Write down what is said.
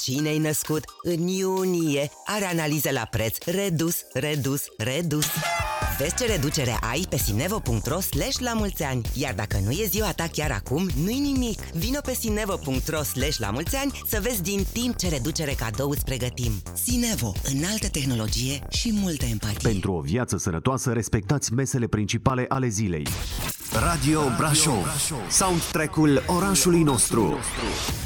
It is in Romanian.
cine-i născut în iunie are analize la preț redus. Vezi ce reducere ai pe sinevo.ro/lamulțeani. Iar dacă nu e ziua ta chiar acum, nu-i nimic. Vino pe sinevo.ro/lamulțeani să vezi din timp ce reducere cadou îți pregătim. Sinevo, înaltă tehnologie și multă empatie. Pentru o viață sănătoasă, respectați mesele principale ale zilei. Radio Brașov, soundtrack-ul orașului nostru.